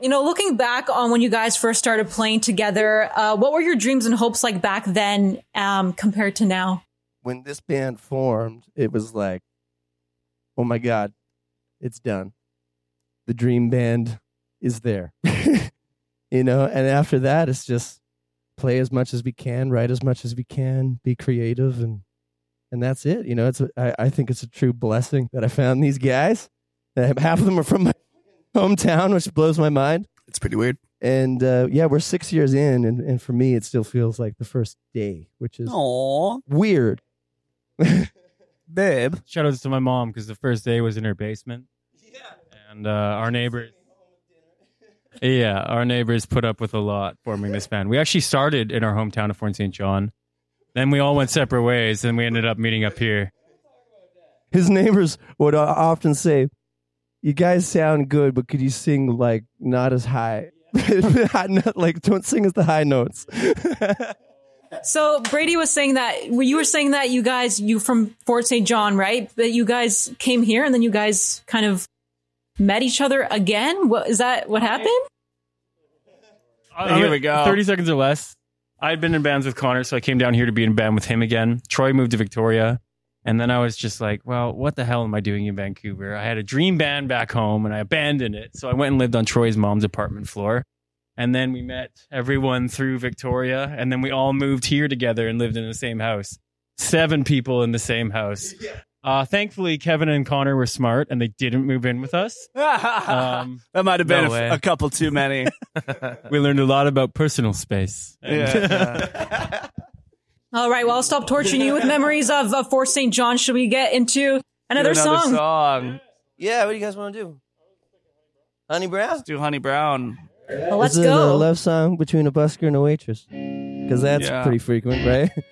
You know, looking back on when you guys first started playing together, what were your dreams and hopes like back then compared to now? When this band formed, it was like, oh my God, it's done. The dream band is there. You know, and after that, it's just play as much as we can, write as much as we can, be creative, and that's it. You know, I think it's a true blessing that I found these guys. Half of them are from my hometown, which blows my mind. It's pretty weird. And yeah, we're 6 years in, and for me, it still feels like the first day, which is weird. Babe. Shout outs to my mom because the first day was in her basement. Yeah. And our neighbors. Yeah, our neighbors put up with a lot forming this band. We actually started in our hometown of Fort St. John. Then we all went separate ways, and we ended up meeting up here. His neighbors would often say, "You guys sound good, but could you sing like not as high? Not, like don't sing as the high notes." So Brady was saying that you were saying that you from Fort St. John, right? That you guys came here and then you guys kind of met each other again. Is that what happened? Here we go. 30 seconds or less. I'd been in bands with Connor, so I came down here to be in a band with him again. Troy moved to Victoria. And then I was just like, well, what the hell am I doing in Vancouver? I had a dream band back home and I abandoned it. So I went and lived on Troy's mom's apartment floor. And then we met everyone through Victoria. And then we all moved here together and lived in the same house. 7 people in the same house. Thankfully, Kevin and Connor were smart and they didn't move in with us. That might have been a couple too many. We learned a lot about personal space. Yeah. All right, well, I'll stop torturing you with memories of Fort St. John. Should we get into another song? Yeah, what do you guys want to do? Honey Brown? Let's do Honey Brown. Well, let's this go. Is a love song between a busker and a waitress. Because that's pretty frequent, right?